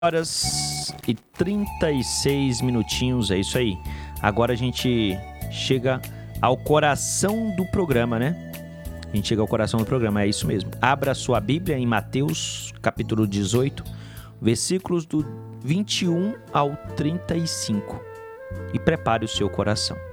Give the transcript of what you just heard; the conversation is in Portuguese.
horas e 36 minutinhos, é isso aí. Agora a gente chega ao coração do programa, né? A gente chega ao coração do programa, é isso mesmo. Abra sua Bíblia em Mateus, capítulo 18, versículos do 21 ao 35 e prepare o seu coração.